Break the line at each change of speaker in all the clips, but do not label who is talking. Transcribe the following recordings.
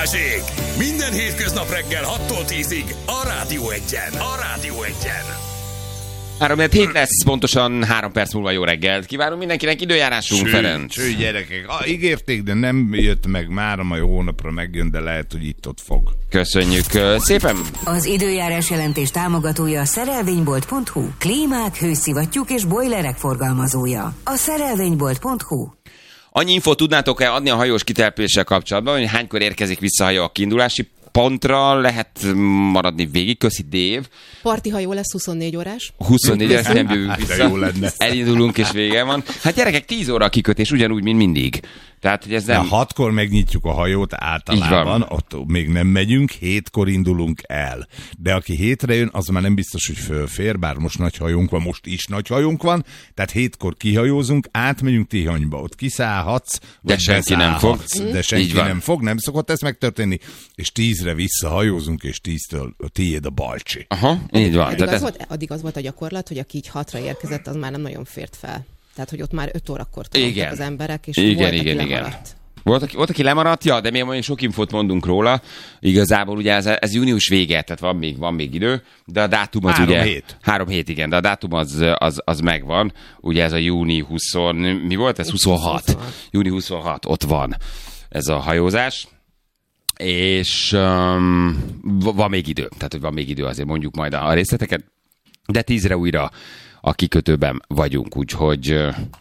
Balázsék! Minden hétköznap reggel 6-tól 10-ig a Rádió Egyen. A Rádió Egyen.
3-7 lesz, pontosan 3 perc múlva jó reggelt. Kívánunk mindenkinek, időjárásunk, Ferenc.
Sőt, gyerekek, ígérték, de nem jött meg, már a mai hónapra megjön, de lehet, hogy itt-ott fog.
Köszönjük szépen.
Az időjárás jelentés támogatója a szerelvénybolt.hu. Klímák, hőszivattyúk és bojlerek forgalmazója. A szerelvénybolt.hu.
Annyi infót tudnátok-e adni a hajós kitelepüléssel kapcsolatban, hogy hánykor érkezik vissza a hajó a kiindulási pontra, lehet maradni végig, köszi Dév.
Parti hajó lesz 24 órás.
24 órás, nem jövünk vissza.
Jó lenne.
Elindulunk és vége van. Hát gyerekek, 10 óra a kikötés, ugyanúgy, mint mindig. Tehát, hogy ez nem...
6-kor megnyitjuk a hajót általában, ott még nem megyünk, 7-kor indulunk el. De aki 7-re jön, az már nem biztos, hogy fölfér, bár most nagy hajónk van, most is nagy hajónk van, tehát 7-kor kihajózunk, átmegyünk Tihanyba, ott kiszállhatsz,
de senki nem fog.
De senki nem fog, nem szokott ez megtörténni, és 10-re visszahajózunk, és 10-től tiéd a balcsi.
Aha, így van.
Addig az volt a gyakorlat, hogy aki így 6-ra érkezett, az már nem nagyon fért fel. Tehát, hogy ott már 5 órakor tartottak az emberek, és volt, aki lemaradt.
Volt, aki lemaradt, ja, de mi olyan sok infót mondunk róla. Igazából ugye ez június vége, tehát van még idő, de a dátum az
3
ugye...
hét.
3 hét, igen, de a dátum az megvan. Ugye ez a júni 20... Mi volt ez? 26. Júni 26, ott van ez a hajózás. És van még idő, tehát hogy van még idő, azért mondjuk majd a részleteket, de 10-re újra a kikötőben vagyunk, úgyhogy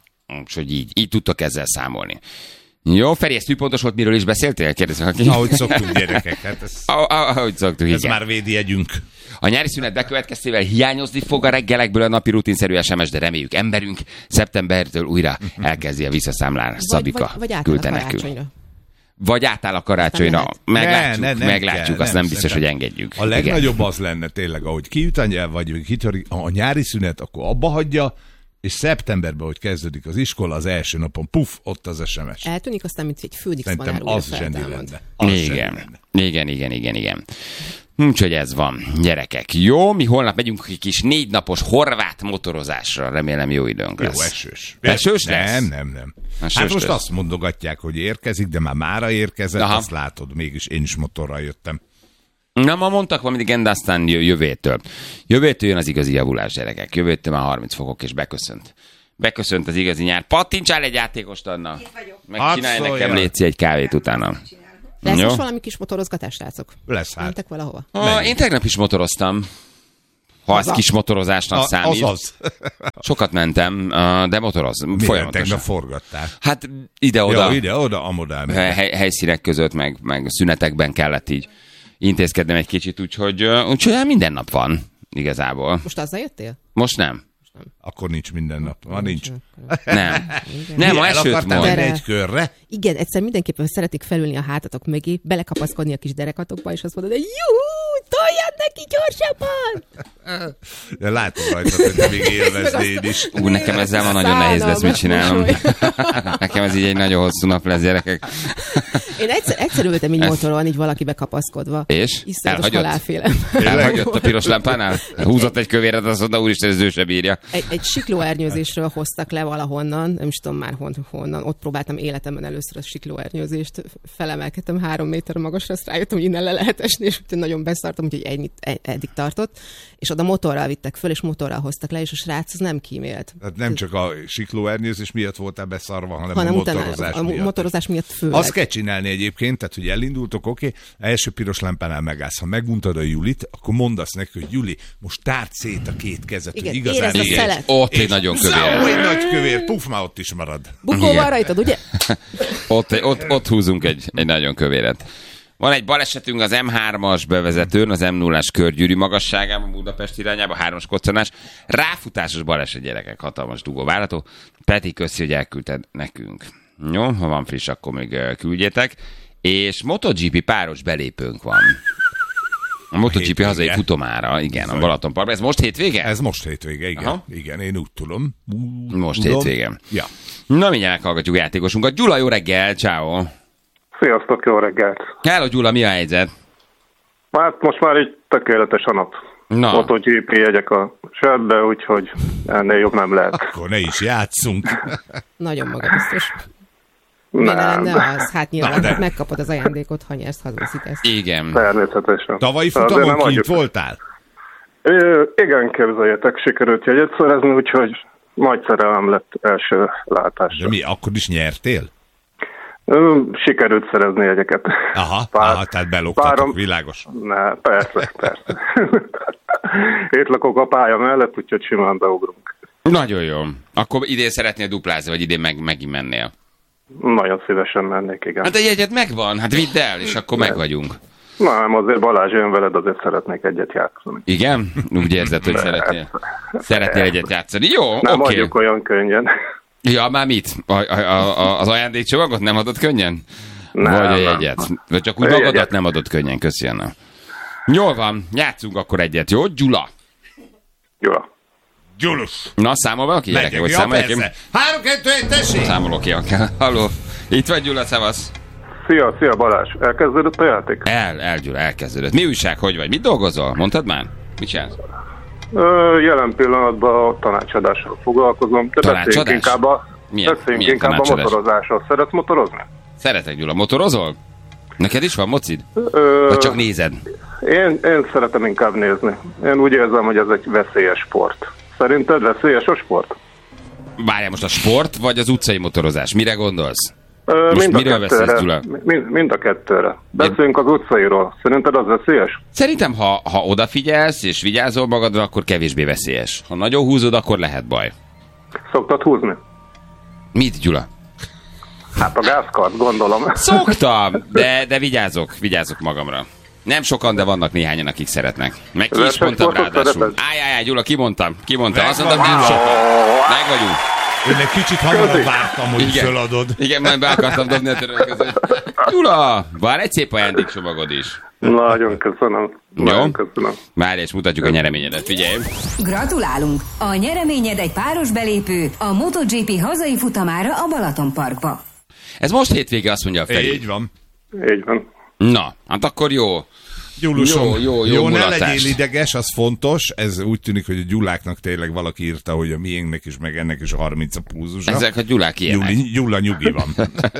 így tudtok ezzel számolni. Jó, Feri, ez tűpontos volt, miről is beszéltél? Kérdezem, aki...
Ahogy szoktunk, gyerekek, hát
ahogy szoktuk,
ez
igen.
már védjegyünk.
A nyári szünet bekövetkeztével hiányozni fog a reggelekből a napi rutinszerű SMS, de reméljük emberünk szeptembertől újra elkezdi a visszaszámlás. Szabika küldte nekünk. Vagy átáll a karácsonyra. Meglátjuk, azt nem biztos, hogy engedjük.
A legnagyobb az lenne tényleg, ahogy kiüt a nyelv, vagy kitörik a nyári szünet, akkor abba hagyja, és szeptemberben, hogy kezdődik az iskola, az első napon, ott az SMS.
Eltűnik, aztán, mint egy Fődix
Szerintem
manár
az zseni lenne.
Igen. Úgyhogy ez van, gyerekek. Jó, mi holnap megyünk egy kis 4 napos horvát motorozásra. Remélem jó időnk lesz.
Jó, esős.
Esős lesz?
Nem. Hát most azt mondogatják, hogy érkezik, de már mára érkezett, azt látod, mégis én is motorral jöttem.
Na, ma mondtak valamit, igen, de aztán jövőtől. Jövőtől jön az igazi javulás, gyerekek. Jövőtől már 30 fokok, és beköszönt az igazi nyár. Pattintsál egy játékost, Anna. Meg csinálj nekem, létszi egy kávét utána.
Lesz is valami kis motorozgatás, srácok?
Lesz hát.
Mentek valahova?
Én tegnap is motoroztam. Ha ez kis motorozásnak számít.
Az.
Sokat mentem, de folyamatosan.
Tegnap forgattál?
Hát ide-oda.
Ide-oda, amodál.
Helyszínek között, meg szünetekben kellett így intézkednem egy kicsit, úgyhogy minden nap van igazából.
Most azzal jöttél?
Most nem.
Akkor nincs minden nap. Nincs.
Nem, ma esőt mond.
Egy körre?
Igen, egyszer mindenképpen szeretik felülni a hátatok mögé, belekapaszkodni a kis derekatokba, és azt mondod, hogy juhú, toljad neki gyorsabban!
De látom rajtad, hogy te még élveznéd is.
Nekem ezzel van nagyon nehéz lesz, mit csinálnom. Nekem ez így egy nagyon hosszú nap lesz, gyerekek.
Én egyszer ültem így motoron, így valakibe kapaszkodva.
És?
Iszonyatos halálfélem.
Elhagyott a piros lámpánál? Húzott egy kövéret, azt mondta, úristen, ez ő se bírja.
Egy siklóernyőzésről hoztak le valahonnan, nem is tudom már honnan, ott próbáltam életemben először a siklóernyőzést, felemelkedtem 3 méter magasra, azt rájöttem, hogy innen le lehet esni, és nagyon beszartam, úgyhogy eddig tartott, és oda motorral vittek föl, és motorral hoztak le, és a srác az nem kímélt.
Tehát nem csak a siklóernyőzés miatt voltál beszarva, hanem a motorozás miatt.
A motorozás miatt főleg.
Azt kell csinálni egyébként, tehát hogy elindultok, oké, első piros lámpánál megállsz. Ha megmuntad a Julit, akkor mondasz neki, hogy Juli, most tárd szét a két kezet,
igen,
hogy igazán
érezd a szelet.
Ott egy nagyon kövér.
Egy nagy kövér, puf, már ott is marad.
Bukó van rajtad, ugye?
ott húzunk egy nagyon kövéret. Van egy balesetünk az M3-as bevezetőn, az M0-as körgyűrű magasságában, Budapest irányába, 3-as koccanás. Ráfutásos baleset, gyerekek, hatalmas dugó várható. Peti, köszi, hogy elküldted nekünk. Jó, ha van friss, akkor még küldjétek. És MotoGP páros belépőnk van. A MotoGP hazai futomára, igen, a Balatonparkban. Ez most hétvége?
Ez most hétvége, igen. Aha. Igen, én úgy tudom.
Most hétvége.
Ja.
Na, mindjárt hallgatjuk játékosunkat. Gyula, jó reggel, ciao.
Sziasztok, jó reggelt!
Hello, Gyula, mi a helyzet?
Hát most már így tökéletes a nap. MotoGP jegyek a zsebbe, úgyhogy ennél jobb nem lehet.
Akkor ne is játszunk.
Nagyon magabiztos. Miért lenne az? Hát nyilván megkapod az ajándékot, ha nyersz, hazaveszítesz.
Igen.
Természetesen.
Tavalyi futamon kint voltál?
Igen, képzeljetek, sikerült jegyet szerezni, úgyhogy nagy szerelem lett első látásra.
De mi, akkor is nyertél?
Sikerült szerezni jegyeket.
Aha, tehát beloktatok, világos.
Ne, persze. Itt lakok a pálya mellett, úgyhogy simán beugrunk.
Nagyon jó. Akkor idén szeretnél duplázni, vagy idén megint mennél?
Nagyon szívesen mennék, igen.
Hát a jegyed megvan, hát vidd el, és akkor meg vagyunk.
Nem, azért Balázs, jön veled, azért szeretnék egyet játszani.
Igen? Úgy érzed, hogy szeretnél egyet játszani. Jó, oké.
Nem adjuk olyan könnyen.
Ja, már mit? Az ajándékcsomagot nem adod könnyen?
Nem,
vagy a jegyet? Vagy csak úgy magadat nem adod könnyen, köszönöm. Jól van, játszunk akkor egyet, jó? Gyula.
Gyulus.
Na, számol valaki gyerekek? Vagy számolják én?
3, 2, 1, tessék!
Számolok ki, akár. Halló. Itt vagy Gyula, szevasz.
Szia Balázs. Elkezdődött a játék?
Gyula, elkezdődött. Mi újság, hogy vagy? Mit dolgozol? Mondtad már? Mit csinálsz?
Jelen pillanatban a tanácsadással foglalkozom. De beszéljünk inkább a motorozásról. Szeretsz motorozni?
Szeretek, Gyula. Motorozol? Neked is van mocid? Vagy csak nézed?
Én szeretem inkább nézni. Én úgy érzem, hogy ez egy veszélyes sport. Szerinted veszélyes a sport?
Várjál, most a sport, vagy az utcai motorozás? Mire gondolsz?
Most miről beszélsz, Gyula? Mind a kettőre. Beszéljünk az utcairól. Szerinted az veszélyes?
Szerintem, ha odafigyelsz és vigyázol magadra, akkor kevésbé veszélyes. Ha nagyon húzod, akkor lehet baj.
Szoktad húzni?
Mit, Gyula?
Hát a gázkart, gondolom.
Szoktam, de vigyázok magamra. Nem sokan, de vannak néhányan, akik szeretnek. Meg ki is mondtam ráadásul. Áj, Gyula, ki mondta? Azt mondtam, nem sokan. Meg vagyunk.
Én egy kicsit hamarabb vártam, hogy föladod.
Igen, majd be akartam dobni a török között. Gyula, vár egy szép ajándékcsomagod is.
Nagyon köszönöm.
Jó? Várj, és mutatjuk a nyereményedet, figyelj.
Gratulálunk! A nyereményed egy páros belépő a MotoGP hazai futamára a Balatonparkba.
Ez most hétvége, azt mondja a Feri.
Így van.
Na, hát akkor jó.
Gyulusom,
jó
ne legyél ideges, az fontos. Ez úgy tűnik, hogy a Gyuláknak tényleg valaki írta, hogy a miénknek is, meg ennek is 30 a púzusa.
Ezek a Gyulák ilyenek.
Gyula nyugi van.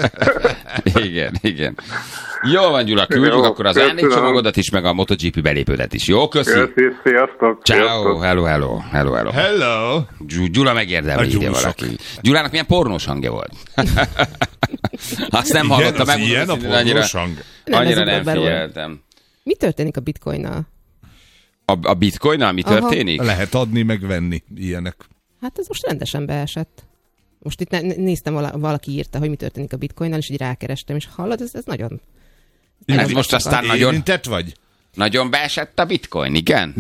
Igen. Jó van, Gyula, küldjük akkor az ajándékcsomagodat is, meg a MotoGP belépődet is. Jó, köszi.
Sziasztok.
Ciao, hello. Gyula megérdemli ide valaki. Gyulának milyen pornós hangja volt. Azt nem hallottam meg.
Ilyen a pornós hang?
Annyira nem figyeltem.
Mi történik a bitcoinnal?
A bitcoinnal mi történik?
Lehet adni, meg venni ilyenek.
Hát ez most rendesen beesett. Most itt néztem, valaki írta, hogy mi történik a bitcoinnal, és így rákerestem, és hallod, ez nagyon...
Ez most aztán nagyon...
Érintett vagy?
Nagyon beesett a bitcoin, igen?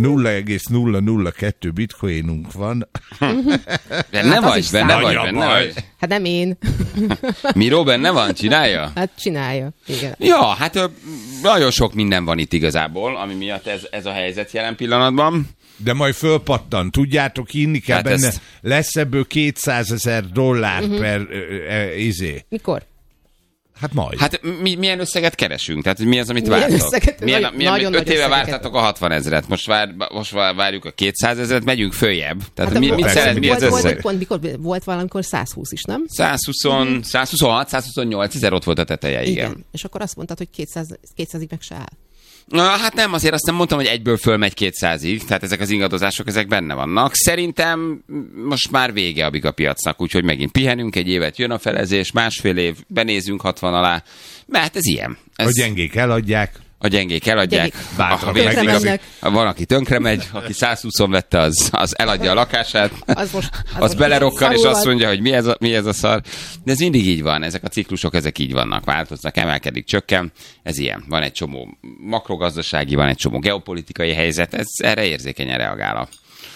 0,002 bitcoinunk van.
Benne vagy?
Hát nem én.
Miró benne van? Csinálja?
Hát csinálja, igen.
Ja, hát nagyon sok minden van itt igazából, ami miatt ez a helyzet jelen pillanatban.
De majd fölpattan, tudjátok, inni kell hát benne. Lesz ebből $200,000 per izé.
Mikor?
Hát majd.
Hát milyen összeget keresünk? Tehát mi az, amit vártok? Milyen 5 éve vártátok a 60 000-et, most várjuk a 200 000-et, megyünk följebb. Tehát
hát
mit szeret, mi az összeg?
Volt valamikor 120 is, nem?
126, 128 000 ott volt a teteje, igen.
És akkor azt mondtad, hogy 200-ig meg se áll.
Hát nem, azért azt nem mondtam, hogy egyből fölmegy 200-ig, tehát ezek az ingadozások, ezek benne vannak. Szerintem most már vége a bigapiacnak, úgyhogy megint pihenünk egy évet, jön a felezés, másfél év, benézünk 60 alá, mert ez ilyen.
A gyengék eladják.
Van, aki tönkre megy, aki 120-on vette, az eladja a lakását, az belerokkan, és azt mondja, hogy mi ez a szar. De ez mindig így van, ezek a ciklusok, ezek így vannak, változnak, emelkedik, csökken. Ez ilyen. Van egy csomó makrogazdasági, van egy csomó geopolitikai helyzet, ez erre érzékenyen reagál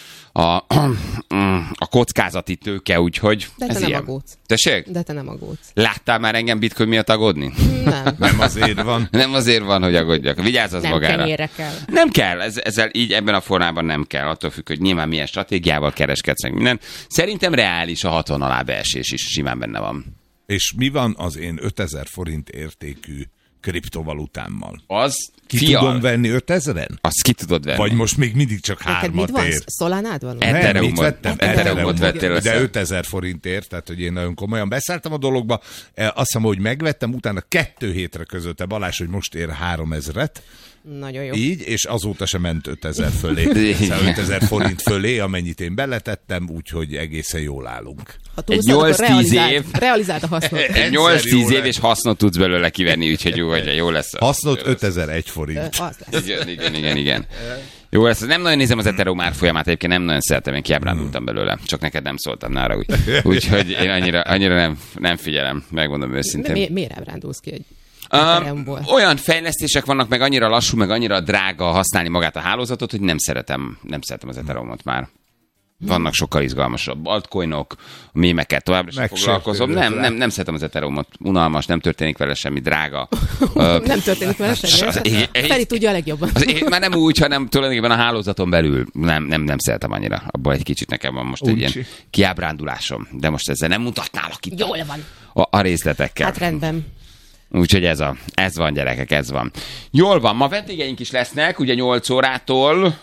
a kockázati tőke, úgyhogy
de
ez
te
ilyen.
Nem aggódsz.
Tessék?
De te nem aggódsz.
Láttál már engem bitcoin miatt aggódni?
Nem
azért van.
Nem azért van, hogy aggódjak. Vigyázz az magára.
Nem kenyérre kell.
Nem kell. Ezzel így ebben a formában nem kell. Attól függ, hogy nyilván milyen stratégiával kereskedsz meg minden. Szerintem reális a 60 alá beesés is simán benne van.
És mi van az én 5000 forint értékű kriptovalutámmal.
Az
tudom venni 5000-en?
Azt ki tudod venni.
Vagy most még mindig csak 3-at ér.
Szolánád van?
Ethereumot vettem.
Ethereumot vettél
de 5000 forintért, tehát hogy én nagyon komolyan beszálltam a dologba. Azt hiszem, hogy megvettem, utána 2 hétre közölte Balázs, hogy most ér 3000-et.
Nagyon jó.
Így, és azóta sem ment 5000 fölé. 5000 forint fölé, amennyit én beletettem, úgyhogy egészen jól állunk.
Egy 8-10 év.
Realizáld a hasznot.
Egy 8-10 év, és hasznot tudsz belőle kivenni, úgyhogy jó lesz.
Hasznot 5001 forint.
Igen. Jó, ezt nem nagyon nézem az Ethereum árfolyamát, egyébként nem nagyon szeretem, én kiábrándultam belőle, csak neked nem szóltam nára, úgyhogy én annyira nem figyelem, megmondom őszintén.
Miért ábrándulsz ki egy
olyan fejlesztések vannak, meg annyira lassú, meg annyira drága használni magát a hálózatot, hogy nem szeretem az Ethereumot már. Vannak sokkal izgalmasabb altcoinok, mémekkel továbbra sem foglalkozom. Nem szeretem az Ethereumot. Unalmas, nem történik vele semmi, drága.
Nem történik vele semmi. Feri tudja a legjobban.
Már nem úgy, hanem tulajdonképpen a hálózaton belül nem szeretem annyira. Abban egy kicsit nekem van most egy ilyen kiábrándulásom. De most ezzel nem mutatnálak itt
jól van.
A részletekkel.
Hát rendben.
Úgyhogy ez van, gyerekek, ez van. Jól van, ma vendégeink is lesznek, ugye 8 órától.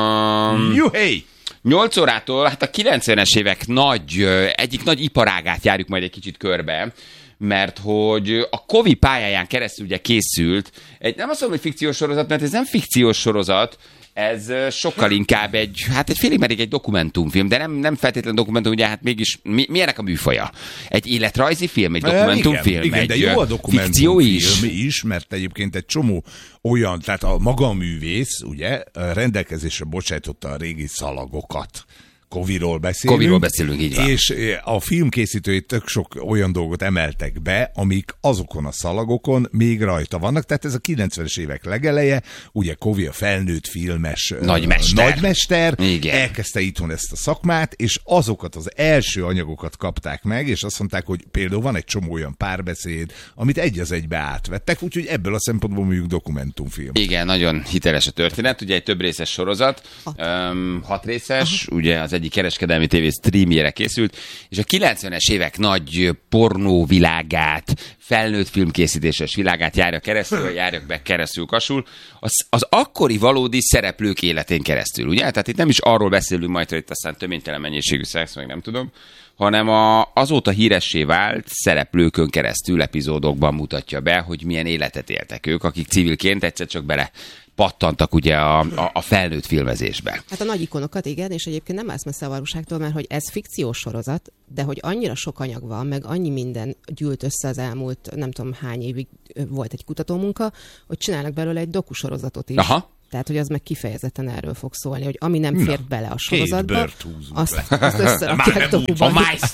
Juhé!
8 órától, hát a 90-es évek egyik nagy iparágát járjuk majd egy kicsit körbe, mert hogy a Kovi pályáján keresztül ugye készült, nem azt mondom, hogy fikciós sorozat, mert ez nem fikciós sorozat, ez sokkal inkább egy félig meddig egy dokumentumfilm, de nem feltétlenül dokumentum, ugye hát mégis mi ennek a műfaja? Egy életrajzi film, egy dokumentumfilm,
igen,
egy
de jó a
fikció
is, mert egyébként egy csomó olyan, tehát a maga a művész, ugye, rendelkezésre bocsájtotta a régi szalagokat. Koviról beszélünk,
így van.
És a filmkészítői tök sok olyan dolgot emeltek be, amik azokon a szalagokon még rajta vannak. Tehát ez a 90-es évek legeleje, ugye Kovi a felnőtt filmes nagymester elkezdte itthon ezt a szakmát, és azokat az első anyagokat kapták meg, és azt mondták, hogy például van egy csomó olyan párbeszéd, amit egy az egybe átvettek, úgyhogy ebből a szempontból mondjuk dokumentumfilm.
Igen, nagyon hiteles a történet, ugye egy több részes sorozat, 6 részes, ugye az egyik kereskedelmi tévé streamjére készült, és a 90-es évek nagy pornóvilágát, felnőtt filmkészítéses világát járja keresztül kasul, az akkori valódi szereplők életén keresztül, ugye? Tehát itt nem is arról beszélünk majd, hogy itt aztán töménytelen mennyiségű szex, meg nem tudom, hanem azóta híressé vált szereplőkön keresztül epizódokban mutatja be, hogy milyen életet éltek ők, akik civilként egyszer csak bele pattantak ugye a felnőtt filmezésbe.
Hát a nagy ikonokat, igen, és egyébként nem állsz messze a valóságtól, mert hogy ez fikciós sorozat, de hogy annyira sok anyag van, meg annyi minden gyűlt össze az elmúlt, nem tudom hány évig volt egy kutatómunka, hogy csinálnak belőle egy dokusorozatot is. Aha. Tehát, hogy az meg kifejezetten erről fog szólni, hogy ami nem fért bele a sorozatba, azt összerakják dokuban.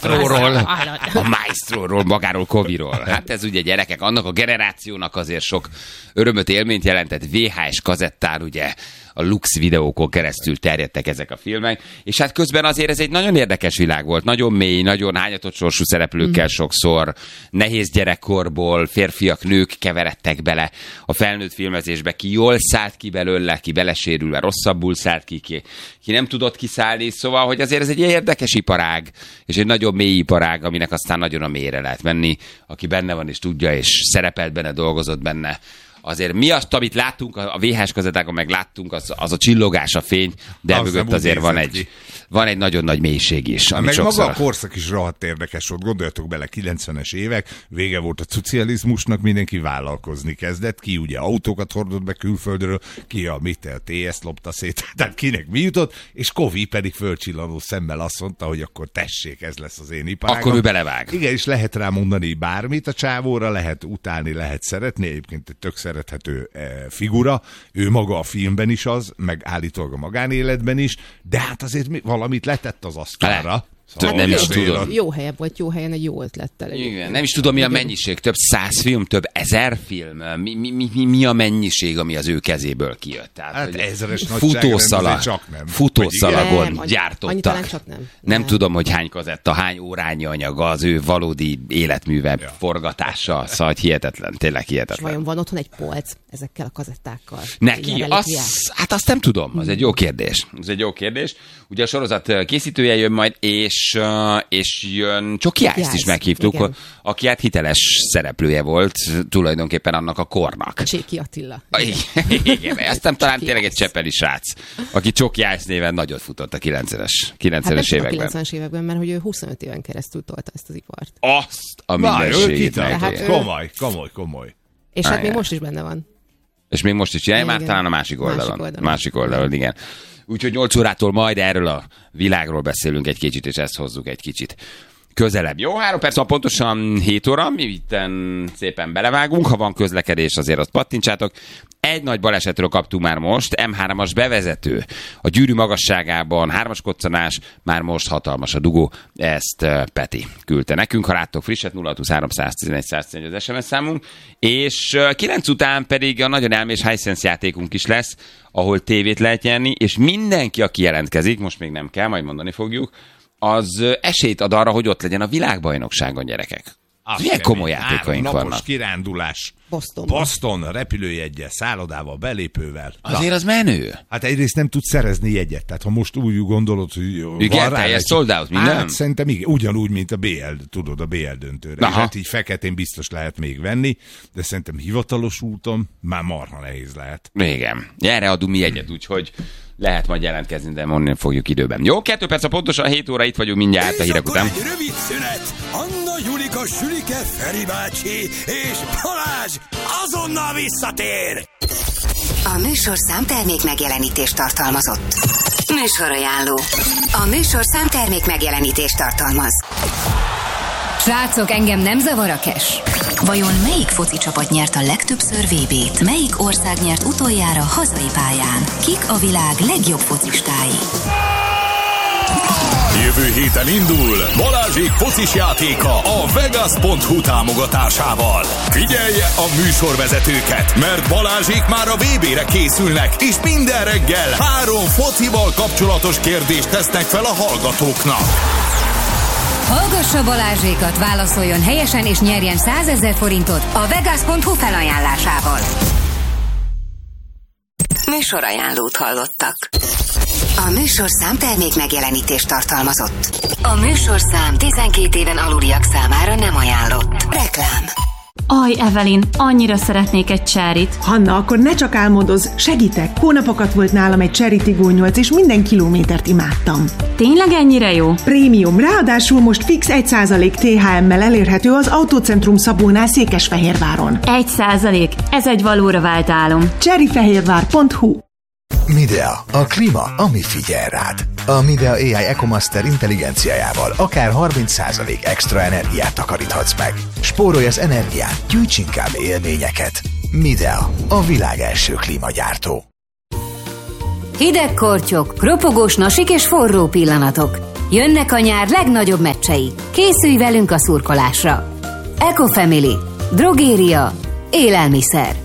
A Maestróról, magáról Koviról. Hát ez ugye gyerekek, annak a generációnak azért sok örömöt, élményt jelentett VHS kazettán, ugye a Lux videókon keresztül terjedtek ezek a filmek, és hát közben azért ez egy nagyon érdekes világ volt, nagyon mély, nagyon hányatott sorsú szereplőkkel sokszor, nehéz gyerekkorból férfiak, nők keveredtek bele a felnőtt filmezésbe, ki jól szállt ki belőle, ki belesérülve rosszabbul szállt ki nem tudott kiszállni, szóval, hogy azért ez egy érdekes iparág, és egy nagyon mély iparág, aminek aztán nagyon a mélyre lehet menni, aki benne van és tudja, és szerepelt benne, dolgozott benne. Azért mi azt, amit láttunk, a VHS kazettákon meg láttunk, az a csillogás, a fény, de mögött azért van egy nagyon nagy mélység is.
Meg sokszor... maga a korszak is rohadt érdekes volt. Gondoljatok bele, 90-es évek, vége volt a szocializmusnak, mindenki vállalkozni kezdett, ki ugye autókat hordott be külföldről, ki a TS lopta szét, tehát kinek mi jutott, és Kovi pedig fölcsillanó szemmel azt mondta, hogy akkor tessék, ez lesz az én iparágam.
Akkor ő belevág.
Igen, és lehet rá mondani bármit a csávóra, lehet utálni, lehet szeretni, egyébként egy tök szerethető figura, ő maga a filmben is az, meg állítólag a magánéletben is, de hát azért valamit letett az asztalra.
Szóval nem is tudom.
Jó helyen volt, jó helyen egy jó ötlettel.
Igen, nem is tudom, mi a mennyiség. Több 100 film, több 1000 film. Mi a mennyiség, ami az ő kezéből kijött? Tehát,
hát ezeres
futószalagon gyártottak.
Annyi talán csak nem.
Nem tudom, hogy hány kazetta, hány órányi anyaga az ő valódi életműve forgatása. Szóval hihetetlen, tényleg hihetetlen.
És vajon van otthon egy polc ezekkel a kazettákkal?
Neki? Hát azt nem tudom. Az egy jó kérdés. Ugye a sorozat készítője jön majd, és és jön Csoki Ice-t is meghívtuk, igen. Aki hát hiteles szereplője volt tulajdonképpen annak a kornak.
Cséki Attila.
Igen, aztán talán tényleg egy csepeli srác, aki Csoki Ice néven nagyot futott a 90-es években.
A 90-es években, mert hogy ő 25 éven keresztül tolta ezt az ipart.
Azt a mindenségét.
Komoly.
És hát még most is benne van.
És még most is csinálja, már talán a másik oldalon, igen. Úgyhogy 8 órától majd erről a világról beszélünk egy kicsit, és ezt hozzuk egy kicsit közelebb. Jó, 3 perc van pontosan 7 óra, mi itten szépen belevágunk, ha van közlekedés, azért azt pattintsátok. Egy nagy balesetről kaptunk már most, M3-as bevezető. A gyűrű magasságában 3-as koccanás, már most hatalmas a dugó. Ezt Peti küldte nekünk. Ha láttok frisset, 023 111 111 az SMS számunk. És 9 után pedig a nagyon elmés Hisense játékunk is lesz, ahol tévét lehet nyerni, és mindenki, aki jelentkezik, most még nem kell, majd mondani fogjuk, az esélyt ad arra, hogy ott legyen a világbajnokságon, gyerekek. Milyen komoly játékaink vannak.
Napos kirándulás. Boston repülőjeggyel, szállodával, belépővel.
Azért az menő.
Hát egyrészt nem tudsz szerezni jegyet. Tehát ha most úgy gondolod, hogy
igen, teljes sold out, minden?
Hát szerintem igen, ugyanúgy, mint a BL döntőre. Hát így feketén biztos lehet még venni, de szerintem hivatalos úton már marha nehéz lehet.
Igen. Erre adunk mi jegyet, úgyhogy lehet majd jelentkezni, de onnan fogjuk időben. Jó, 2 perc a pontosan 7 óra, itt vagyunk mindjárt a hírek után.
Egy rövid szünet. Anna, Julika, Sülike, Feri bácsi és Balázs azonnal visszatér.
A műsorszám termék megjelenítést tartalmazott. Műsorajánló. A műsorszám termék megjelenítést tartalmaz. Srácok, engem nem zavar a cash. Vajon melyik foci csapat nyert a legtöbbször VB-t? Melyik ország nyert utoljára hazai pályán? Kik a világ legjobb focistái?
Jövő héten indul Balázsék focis játéka a Vegas.hu támogatásával. Figyelje a műsorvezetőket, mert Balázsék már a VB-re készülnek, és minden reggel 3 focival kapcsolatos kérdést tesznek fel a hallgatóknak.
Hallgassa Balázsékat, válaszoljon helyesen és nyerjen 100 000 forintot a Vegas.hu felajánlásával. Műsorajánlót hallottak. A műsorszám termék megjelenítést tartalmazott. A műsorszám 12 éven aluliak számára nem ajánlott. Reklám.
Aj, Evelyn, annyira szeretnék egy cserit.
Hanna, akkor ne csak álmodozz, segítek. Hónapokat volt nálam egy Cherry Tiggo 8, és minden kilométert imádtam.
Tényleg ennyire jó?
Prémium, ráadásul most fix 1% THM-mel elérhető az Autócentrum Szabónál Székesfehérváron.
1%? Ez egy valóra vált álom.
cherryfehérvár.hu.
Midea, a klíma, ami figyel rád. A Midea AI EcoMaster intelligenciájával akár 30% extra energiát takaríthatsz meg. Spórolj az energián, gyűjts inkább élményeket. Midea, a világ első klímagyártó.
Hideg kortyok, ropogós nasik és forró pillanatok. Jönnek a nyár legnagyobb meccsei. Készülj velünk a szurkolásra. Ecofamily, drogéria, élelmiszer.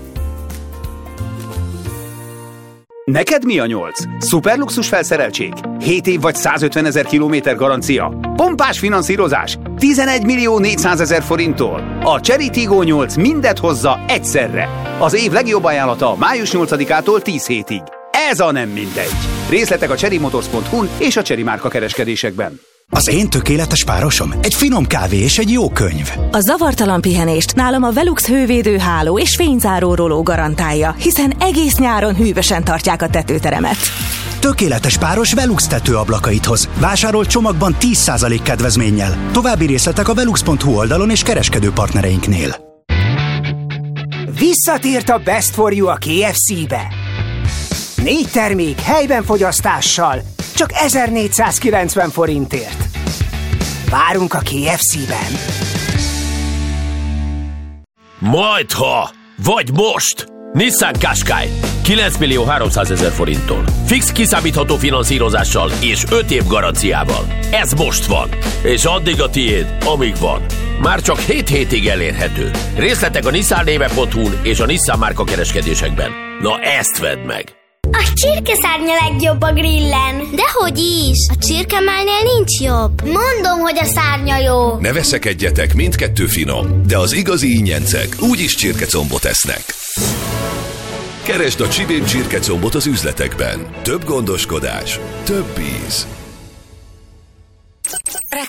Neked mi a 8? Szuperluxus felszereltség? 7 év vagy 150 000 kilométer garancia? Pompás finanszírozás? 11 400 000 forinttól? A Cherry Tiggo 8 mindet hozza egyszerre. Az év legjobb ajánlata május 8-ától 10 hétig. Ez a nem mindegy. Részletek a cherryMotors.hu-n és a Cherry márka kereskedésekben.
Az én tökéletes párosom egy finom kávé és egy jó könyv.
A zavartalan pihenést nálam a Velux hővédő háló és fényzáró róló garantálja, hiszen egész nyáron hűvösen tartják a tetőteremet.
Tökéletes páros Velux tetőablakait hoz. Vásárol csomagban 10% kedvezménnyel. További részletek a velux.hu oldalon és kereskedő partnereinknél.
Visszatért a Best for You a KFC-be. 4 termék helyben fogyasztással, csak 1490 forintért. Várunk a KFC-ben.
Majdha, vagy most! Nissan Qashqai 9 300 000 forinttól. Fix kiszámítható finanszírozással és 5 év garanciával. Ez most van, és addig a tiéd, amíg van. Már csak 7 hétig elérhető. Részletek a nissan-néve.hu-n és a Nissan márka kereskedésekben. Na ezt vedd meg!
A csirkeszárnya legjobb a grillen. Dehogy is! A csirkemálnél nincs jobb. Mondom, hogy a szárnya jó.
Ne veszekedjetek, mindkettő finom, de az igazi ingyencek úgyis csirkecombot esznek. Keresd a Csibén csirkecombot az üzletekben. Több gondoskodás, több íz.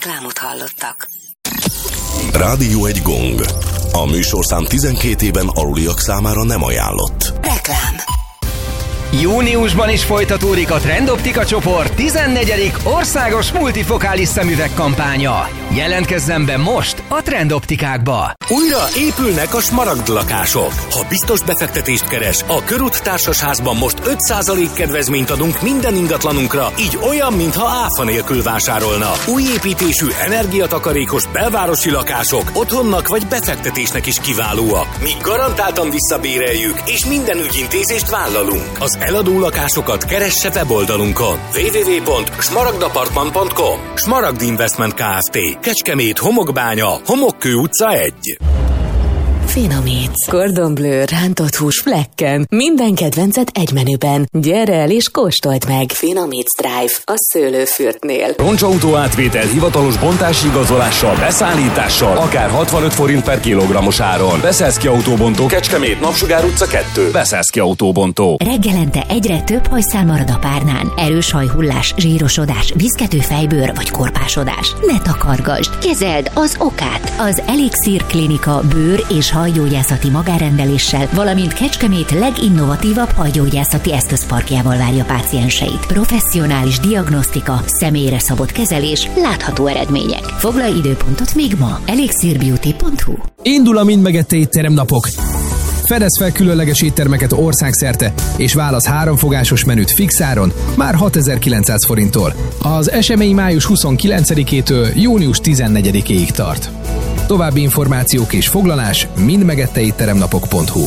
Reklámot hallottak.
Rádió egy gong. A műsorszám 12 éven aluliak számára nem ajánlott.
Reklám.
Júniusban is folytatódik a Trendoptika csoport 14. országos multifokális szemüveg kampánya. Jelentkezzen be most a Trendoptikákba!
Újra épülnek a smaragd lakások. Ha biztos befektetést keres, a Körút Társasházban most 5% kedvezményt adunk minden ingatlanunkra, így olyan, mintha áfa nélkül vásárolna. Új építésű, energiatakarékos belvárosi lakások otthonnak vagy befektetésnek is kiválóak. Mi garantáltan visszabéreljük, és minden ügyintézést vállalunk. Az eladó lakásokat keresse weboldalunkon www.smaragdapartman.com. Smaragd Investment Kft. Kecskemét, Homokbánya, Homokkő utca 1.
Finomíts. Cordon Bleu, rántott hús flekken. Minden kedvencet egy menüben. Gyere el és kóstold meg. Finomíts Drive a Szőlőfürtnél.
Roncsautó átvétel hivatalos bontási igazolással, beszállítással, akár 65 forint per kilogrammos áron. Beszélszki Autóbontó, Kecskemét, Napsugár utca 2. Beszélszki Autóbontó.
Reggelente egyre több hajszál marad a párnán. Erős hajhullás, zsírosodás, viszkető fejbőr vagy korpásodás. Ne takargasd, kezeld az okát. Az Elixir Klinika bőr és hajgyógyászati magárendeléssel, valamint Kecskemét leginnovatívabb hajgyógyászati eszközparkjával várja pácienseit. Professzionális diagnosztika, személyre szabott kezelés, látható eredmények. Foglalj időpontot még ma. elixirbeauty.hu.
Indul a Mind megette étterem napok. Fedezz fel különleges éttermeket országszerte, és válasz 3 fogásos menüt fix áron, már 6900 forinttól. Az esemény május 29-től június 14-ig tart. További információk és foglalás mindmegetteétteremnapok.hu.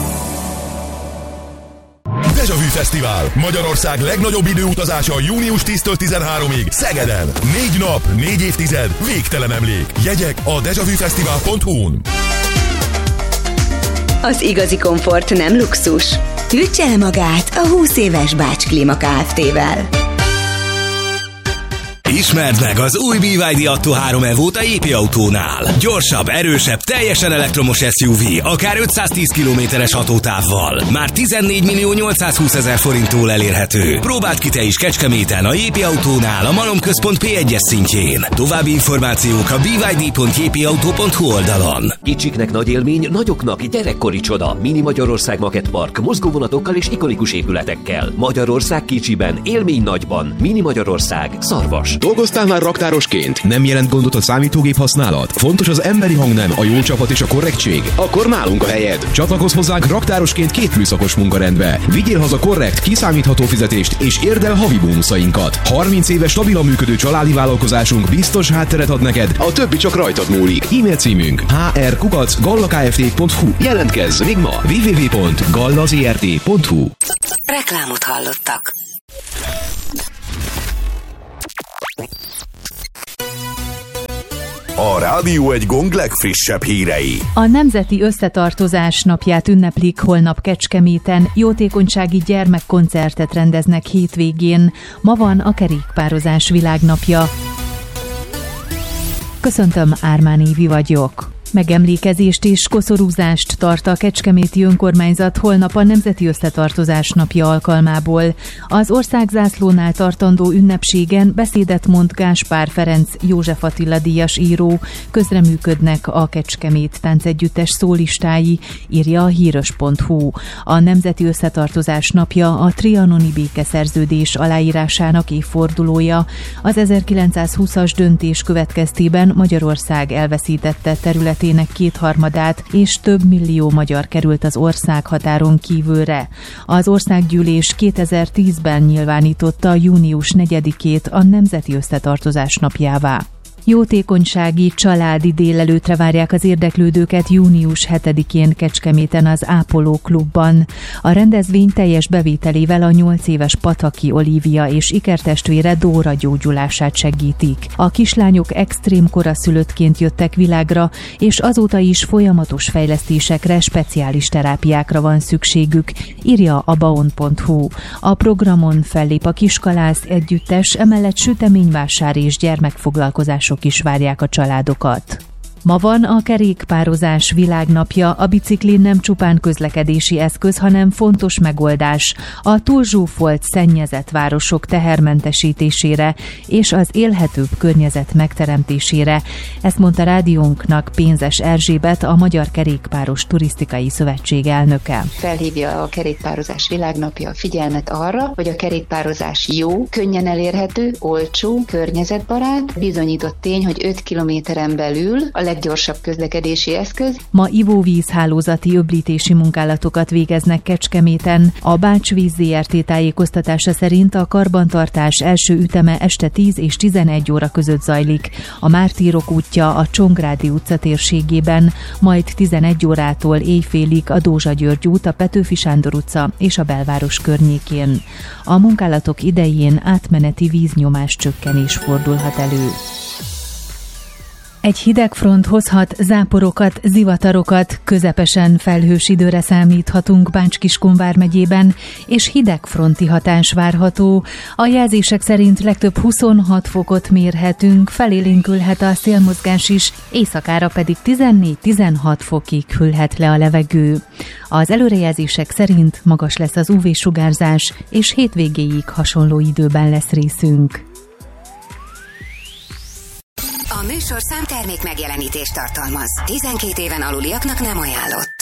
Deja Vu Fesztivál, Magyarország legnagyobb időutazása június 10-től 13-ig Szegeden. 4 nap, 4 évtized, végtelen emlék. Jegyek a dejavufesztivál.hu-n.
Az igazi komfort nem luxus. Hűtse el magát a 20 éves Bács Klíma Kft-vel.
Ismerd meg az új BYD Atto 3 Evo-t a JP Autónál. Gyorsabb, erősebb, teljesen elektromos SUV, akár 510 km-es hatótávval. Már 14.820.000 forinttól elérhető. Próbáld ki te is Kecskeméten a JP Autónál a Malomközpont P1-es szintjén. További információk a byd.jpauto.hu oldalon.
Kicsiknek nagy élmény, nagyoknak gyerekkori csoda. Mini Magyarország Makettpark, mozgóvonatokkal és ikonikus épületekkel. Magyarország kicsiben, élmény nagyban. Mini Magyarország, Szarvas.
Dolgoztál már raktárosként? Nem jelent gondot a számítógép használat? Fontos az emberi hangnem, a jó csapat és a korrektség? Akkor nálunk a helyed. Csatlakozz hozzánk raktárosként 2 műszakos munkarendbe. Vigyél haza korrekt, kiszámítható fizetést és érd el havi bónuszainkat. 30 éves stabilan működő családi vállalkozásunk biztos hátteret ad neked, a többi csak rajtad múlik. E-mail címünk hr@gallakft.hu. Jelentkezz még ma www.gallazrt.hu.
Reklámot hallottak.
A Rádió egy gong legfrissebb hírei.
A Nemzeti Összetartozás napját ünneplik holnap Kecskeméten, jótékonysági gyermekkoncertet rendeznek hétvégén. Ma van a kerékpározás világnapja. Köszöntöm, Ármán Évi vagyok. Megemlékezést és koszorúzást tart a Kecskeméti Önkormányzat holnap a Nemzeti Összetartozás napja alkalmából. Az országzászlónál tartandó ünnepségen beszédet mond Gáspár Ferenc József Attila díjas író. Közreműködnek a Kecskemét táncegyüttes szólistái, írja a híros.hu. A Nemzeti Összetartozás napja a trianoni békeszerződés aláírásának évfordulója. Az 1920-as döntés következtében Magyarország elveszítette területének 2/3 és több millió magyar került az ország határon kívülre. Az Országgyűlés 2010-ben nyilvánította június 4-ét a Nemzeti Összetartozás napjává. Jótékonysági családi délelőtre várják az érdeklődőket június 7-én Kecskeméten az Ápoló klubban. A rendezvény teljes bevételével a 8 éves Pataki Olivia és ikertestvére Dóra gyógyulását segítik. A kislányok extrém koraszülöttként jöttek világra, és azóta is folyamatos fejlesztésekre, speciális terápiákra van szükségük, írja a baon.hu. A programon fellép a Kiskalász együttes, emellett süteményvásár és gyermekfoglalkozások is várják a családokat. Ma van a kerékpározás világnapja. A bicikli nem csupán közlekedési eszköz, hanem fontos megoldás a túlzsúfolt, szennyezett városok tehermentesítésére és az élhetőbb környezet megteremtésére. Ezt mondta rádiónknak Pénzes Erzsébet, a Magyar Kerékpáros Turisztikai Szövetség elnöke.
Felhívja a kerékpározás világnapja a figyelmet arra, hogy a kerékpározás jó, könnyen elérhető, olcsó, környezetbarát. Bizonyított tény, hogy 5 kilométeren belül a leggyorsabb közlekedési eszköz.
Ma ivóvízhálózati öblítési munkálatokat végeznek Kecskeméten. A Bács-víz Zrt. Tájékoztatása szerint a karbantartás első üteme este 10 és 11 óra között zajlik. A Mártírok útja a Csongrádi utca térségében, majd 11 órától éjfélig a Dózsa György út, a Petőfi Sándor utca és a belváros környékén. A munkálatok idején átmeneti víznyomás csökkenés fordulhat elő. Egy hideg front hozhat záporokat, zivatarokat, közepesen felhős időre számíthatunk Bács-Kiskun vármegyében, és hidegfronti hatás várható. A jelzések szerint legtöbb 26 fokot mérhetünk, felélénkülhet a szélmozgás is, éjszakára pedig 14-16 fokig hűlhet le a levegő. Az előrejelzések szerint magas lesz az UV-sugárzás, és hétvégéig hasonló időben lesz részünk.
A műsorszám termék megjelenítést tartalmaz. 12 éven aluliaknak nem ajánlott.